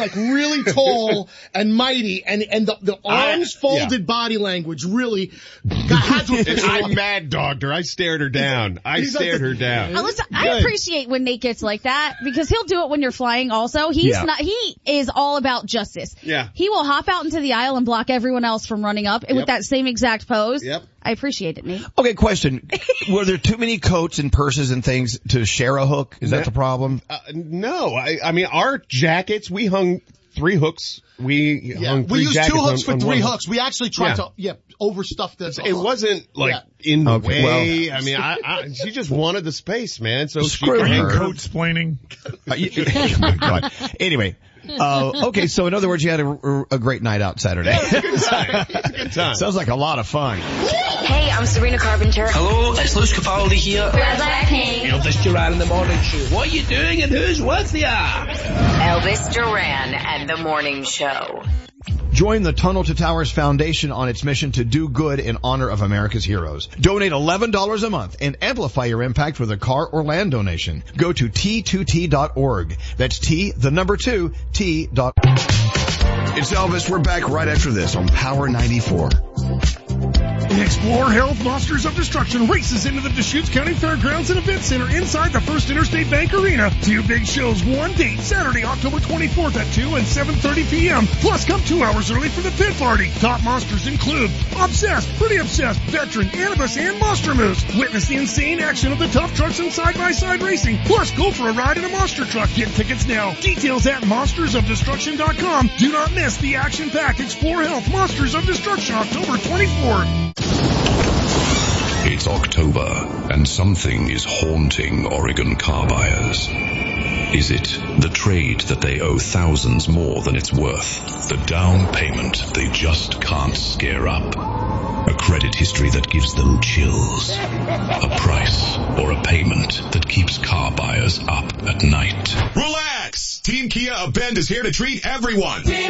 like really tall and mighty, and the arms folded body language really had to. I mad dogged her. I stared her down. Listen, I appreciate when Nate gets like that because he'll do it when you're flying also. He is all about justice. Yeah. He will hop out into the aisle and block everyone else from running up with that same exact pose. Yep. I appreciate it, Nate. Okay, question. Were there too many coats and purses and things to share a hook? Is that the problem? No. I mean, our jackets, we hung 3 hooks. We hung 3 we used jackets 2 hooks for 3 hook. hooks. We actually tried to overstuff this. It wasn't in the way. I mean, she just wanted the space, man. So Screw her. Coat-splaining. Anyway. Okay, so in other words, you had a great night out Saturday. Yeah, it was a good time. Sounds like a lot of fun. Hey, I'm Sabrina Carpenter. Hello, it's Lewis Capaldi here. Red Blackpink. Elvis Duran in the Morning Show. What are you doing and who's with ya? Elvis Duran and the Morning Show. Join the Tunnel to Towers Foundation on its mission to do good in honor of America's heroes. Donate $11 a month and amplify your impact with a car or land donation. Go to T2T.org. That's T2T.org. It's Elvis. We're back right after this on Power 94. Explore Health Monsters of Destruction races into the Deschutes County Fairgrounds and Event Center inside the First Interstate Bank Arena. 2 big shows, one date, Saturday, October 24th at 2 and 7:30 p.m. Plus, come 2 hours early for the pit party. Top monsters include Obsessed, Pretty Obsessed, Veteran, Anubis, and Monster Moose. Witness the insane action of the tough trucks and side-by-side racing. Plus, go for a ride in a monster truck. Get tickets now. Details at monstersofdestruction.com. Do not miss the action-packed Explore Health Monsters of Destruction, October 24th. It's October, and something is haunting Oregon car buyers. Is it the trade that they owe thousands more than it's worth? The down payment they just can't scare up? A credit history that gives them chills? A price or a payment that keeps car buyers up at night? Relax! Team Kia of Bend is here to treat everyone.